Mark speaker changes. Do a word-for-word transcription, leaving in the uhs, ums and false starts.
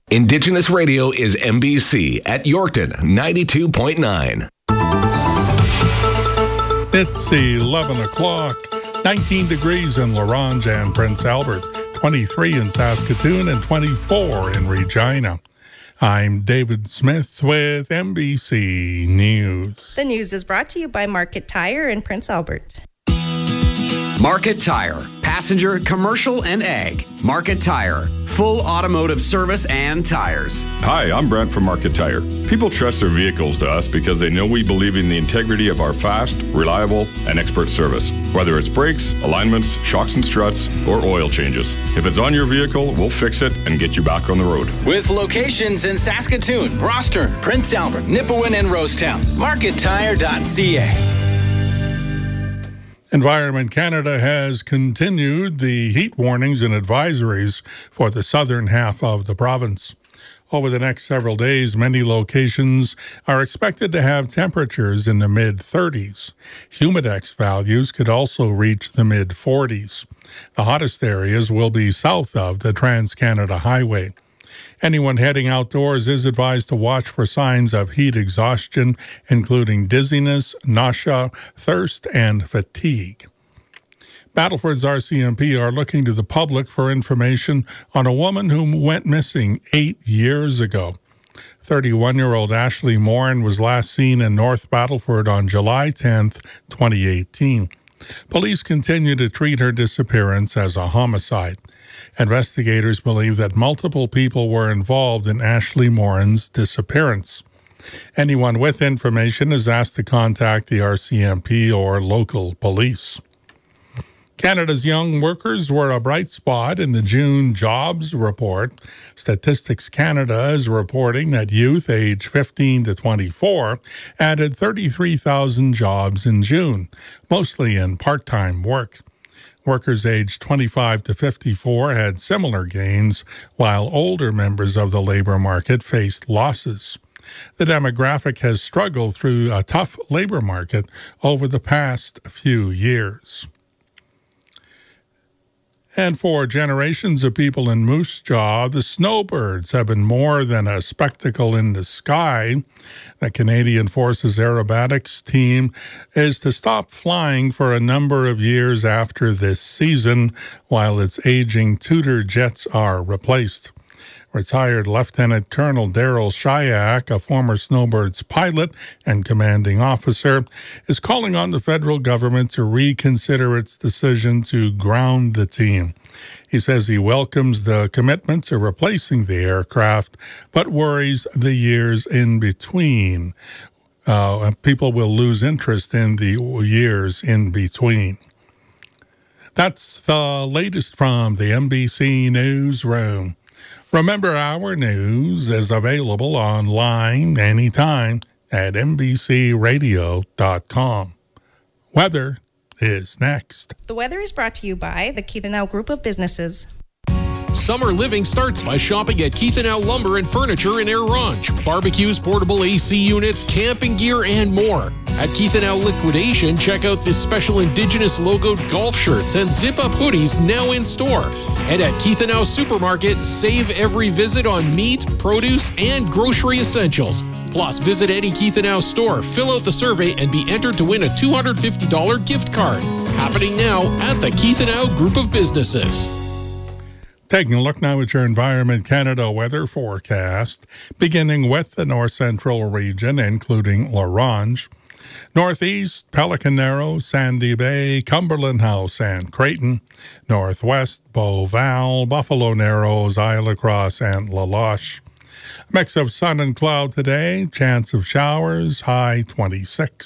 Speaker 1: Indigenous Radio is M B C at Yorkton ninety-two point nine.
Speaker 2: It's eleven o'clock, nineteen degrees in La Ronge and Prince Albert, twenty-three in Saskatoon, and twenty-four in Regina. I'm David Smith with M B C News.
Speaker 3: The news is brought to you by Market Tire in Prince Albert.
Speaker 4: Market Tire, passenger, commercial, and ag. Market Tire, full automotive service and tires.
Speaker 5: Hi, I'm Brent from Market Tire. People trust their vehicles to us because they know we believe in the integrity of our fast, reliable, and expert service. Whether it's brakes, alignments, shocks and struts, or oil changes. If it's on your vehicle, we'll fix it and get you back on the road.
Speaker 6: With locations in Saskatoon, Rosthern, Prince Albert, Nipawin, and Rosetown. market tire dot c a.
Speaker 2: Environment Canada has continued the heat warnings and advisories for the southern half of the province. Over the next several days, many locations are expected to have temperatures in the mid-thirties. Humidex values could also reach the mid-forties. The hottest areas will be south of the Trans-Canada Highway. Anyone heading outdoors is advised to watch for signs of heat exhaustion, including dizziness, nausea, thirst, and fatigue. Battleford's R C M P are looking to the public for information on a woman who went missing eight years ago. thirty-one-year-old Ashley Morin was last seen in North Battleford on July tenth, twenty eighteen. Police continue to treat her disappearance as a homicide. Investigators believe that multiple people were involved in Ashley Morin's disappearance. Anyone with information is asked to contact the R C M P or local police. Canada's young workers were a bright spot in the June jobs report. Statistics Canada is reporting that youth aged fifteen to twenty-four added thirty-three thousand jobs in June, mostly in part-time work. Workers aged twenty-five to fifty-four had similar gains, while older members of the labor market faced losses. The demographic has struggled through a tough labor market over the past few years. And for generations of people in Moose Jaw, the snowbirds have been more than a spectacle in the sky. The Canadian Forces Aerobatics team is to stop flying for a number of years after this season, while its aging Tudor jets are replaced. Retired Lieutenant Colonel Daryl Shayak, a former Snowbirds pilot and commanding officer, is calling on the federal government to reconsider its decision to ground the team. He says he welcomes the commitment to replacing the aircraft, but worries the years in between. Uh, people will lose interest in the years in between. That's the latest from the M B C Newsroom. Remember, our news is available online anytime at m b c radio dot com. Weather is next.
Speaker 3: The weather is brought to you by the Keithanau Group of Businesses.
Speaker 7: Summer living starts by shopping at Keithanau Lumber and Furniture in Air Ronge. Barbecues, portable A C units, camping gear, and more. At Keithanau Liquidation, check out the special Indigenous logoed golf shirts and zip-up hoodies now in store. And at Keithanau Supermarket, save every visit on meat, produce, and grocery essentials. Plus, visit any Keithanau store, fill out the survey, and be entered to win a two hundred fifty dollars gift card. Happening now at the Keithanau Group of Businesses.
Speaker 2: Taking a look now at your Environment Canada weather forecast, beginning with the north central region, including La Ronge. Northeast, Pelican Narrow, Sandy Bay, Cumberland House, and Creighton. Northwest, Beauval, Buffalo Narrows, Isle Cross, and La Loche. Mix of sun and cloud today, chance of showers, high twenty-six.